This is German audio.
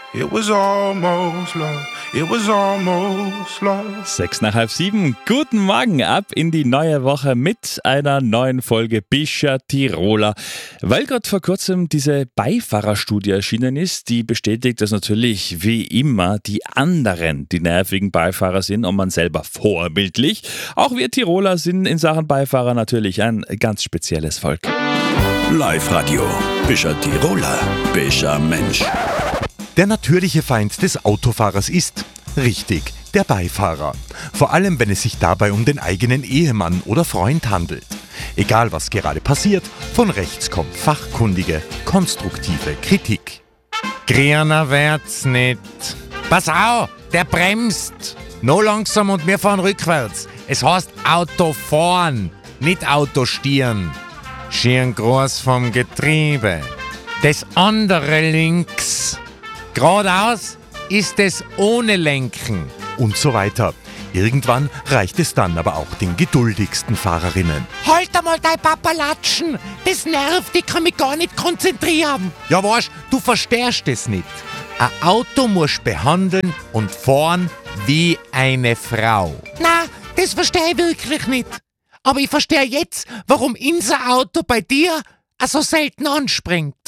It was almost love. It was almost love. 6:30. Guten Morgen, ab in die neue Woche mit einer neuen Folge Bischer Tiroler. Weil gerade vor kurzem diese Beifahrerstudie erschienen ist, die bestätigt, dass natürlich wie immer die anderen die nervigen Beifahrer sind und man selber vorbildlich. Auch wir Tiroler sind in Sachen Beifahrer natürlich ein ganz spezielles Volk. Live-Radio. Bischer Tiroler. Bischer Mensch. Der natürliche Feind des Autofahrers ist, richtig, der Beifahrer. Vor allem, wenn es sich dabei um den eigenen Ehemann oder Freund handelt. Egal, was gerade passiert, von rechts kommt fachkundige, konstruktive Kritik. Grüner wird's nicht. Pass auf, der bremst. No langsam und wir fahren rückwärts. Es heißt Auto fahren, nicht Auto stieren. Schön groß vom Getriebe. Das andere links. Geradeaus ist es ohne Lenken. Und so weiter. Irgendwann reicht es dann aber auch den geduldigsten Fahrerinnen. Halt einmal dein Papalatschen! Das nervt, ich kann mich gar nicht konzentrieren. Ja, weißt, du verstehst es nicht. Ein Auto musst behandeln und fahren wie eine Frau. Na, das verstehe ich wirklich nicht. Aber ich verstehe jetzt, warum unser Auto bei dir so selten anspringt.